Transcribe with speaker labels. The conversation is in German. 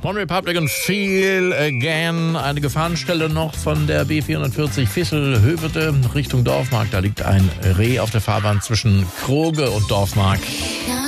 Speaker 1: One Republic und Feel Again. Eine Gefahrenstelle noch von der B440 Vissel-Hövelte Richtung Dorfmark. Da liegt ein Reh auf der Fahrbahn zwischen Kroge und Dorfmark.